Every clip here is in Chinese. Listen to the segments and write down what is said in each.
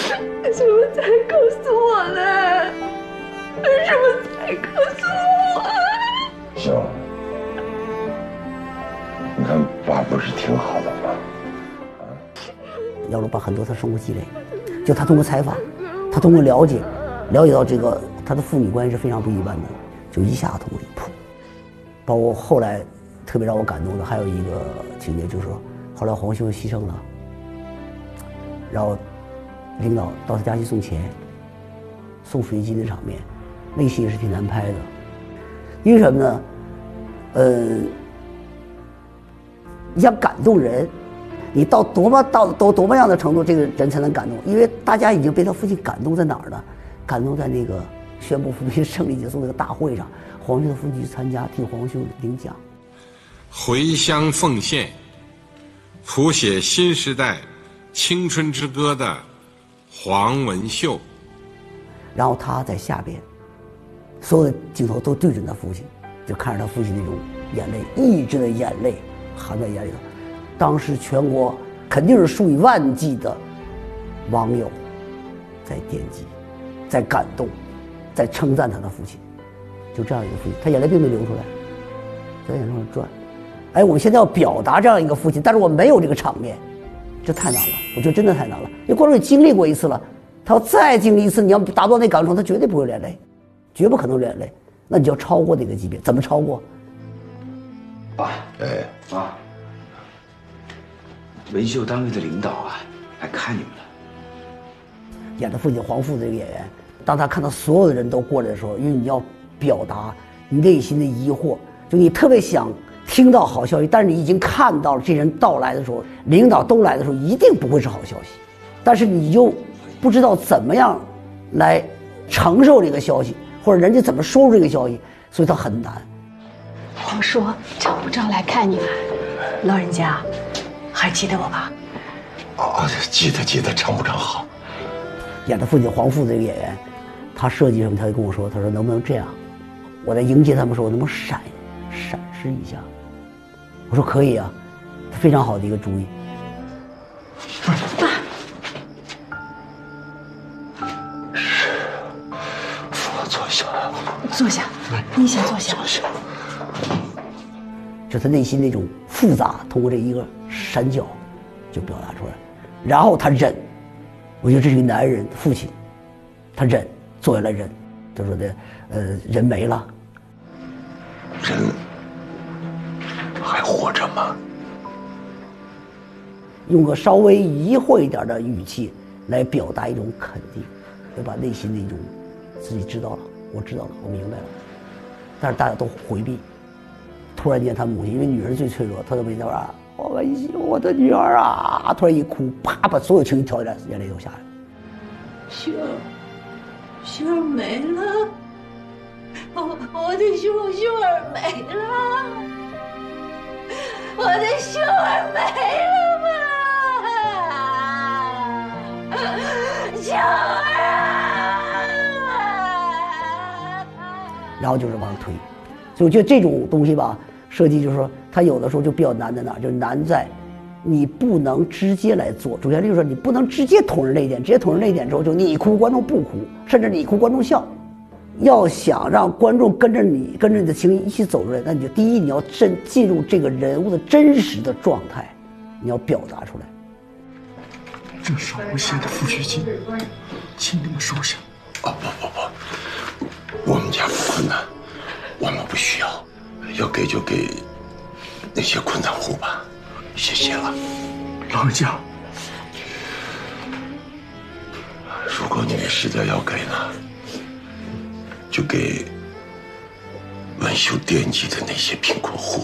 为什么才告诉我呢？为什么才告诉我？ 秀儿，你看爸不是挺好的吗？ 姚老板很多他生活积累，就他通过采访，他通过了解到这个他的父女关系是非常不一般的，就一下通离谱。包括后来特别让我感动的还有一个情节，就是说后来黄秀牺牲了，然后领导到他家去送钱，送水机的场面，那戏也是挺难拍的。因为什么呢？你想感动人，你到多么样的程度，这个人才能感动？因为大家已经被他父亲感动在哪儿呢？感动在那个宣布父亲胜利结束那个大会上，黄秀的父亲去参加，替黄秀领奖。 回乡奉献，谱写新时代青春之歌的黄文秀。 然后他在下边，所有的镜头都对准他父亲，就看着他父亲那种眼泪，抑制的眼泪含在眼里头。当时全国肯定是数以万计的网友在点击，在感动，在称赞他的父亲。就这样一个父亲，他眼泪并没流出来，在眼上转。哎，我们现在要表达这样一个父亲，但是我没有这个场面，这太难了。我觉得真的太难了，因为观众也经历过一次了，他要再经历一次，你要达到那感受，他绝对不会流眼泪，绝不可能流眼泪。那你就要超过那个级别，怎么超过？ 爸，妈，文秀单位的领导啊，来看你们了。 演的父亲黄父这个演员，当他看到所有的人都过来的时候，因为你要表达你内心的疑惑，就你特别想听到好消息，但是你已经看到了这人到来的时候，领导都来的时候，一定不会是好消息，但是你就不知道怎么样来承受这个消息，或者人家怎么说出这个消息，所以他很难。 黄叔找不着来看你了，老人家还记得我吧？ 哦，记得，唱不唱好？ 演的父亲黄父这个演员，他设计什么，他就跟我说，他说能不能这样？我在迎接他们时候，我能不能闪失一下？我说可以啊，非常好的一个主意。 爸， 坐下。 坐下，你先坐下。 就他内心那种复杂，通过这一个闪角就表达出来，然后他忍。我觉得这是一个男人父亲，他忍，做下来忍。他说的，人没了， 人还活着吗？ 用个稍微疑惑一点的语气来表达一种肯定，要把内心的一种自己知道了，我知道了，我明白了。但是大家都回避。突然间，他母亲因为女人最脆弱，她就问他说：“文秀，我的女儿啊！”突然一哭，啪，把所有情绪调起来，眼泪都下来了。 秀儿没了，我的秀儿没了，我的秀儿没了吗？秀儿啊！ 然后就是往上推，所以我觉得这种东西吧，设计就是说，它有的时候就比较难在哪儿，就是难在你不能直接来做。主旋律就是说，你不能直接捅人这一点，直接捅人这一点之后，就你哭观众不哭，甚至你哭观众笑。要想让观众跟着你的情绪一起走出来，那你就第一你要进入这个人物的真实的状态，你要表达出来。 这是我写的抚恤金，请你们收下。 不，我们家不困难，我们不需要，要给就给那些困难户吧，谢谢了。 老人家， 如果你们实在要给呢，就给文秀惦记的那些贫困户。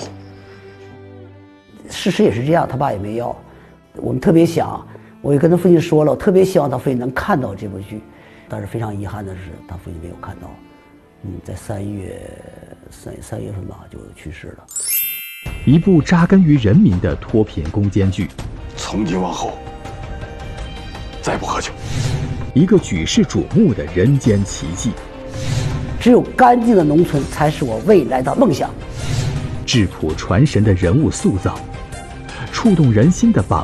事实也是这样，他爸也没要。我们特别想，我也跟他父亲说了，我特别希望他父亲能看到这部剧，但是非常遗憾的是，他父亲没有看到。在3月份吧就去世了。 一部扎根于人民的脱贫攻坚剧， 从今往后，再不喝酒。 一个举世瞩目的人间奇迹。 只有干净的农村才是我未来的梦想。 质朴传神的人物塑造，触动人心的榜